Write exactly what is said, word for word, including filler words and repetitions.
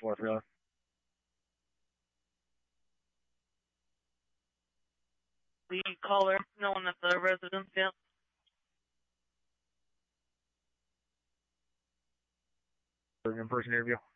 four three eleven. The caller, no one at the residence yet. In-person interview.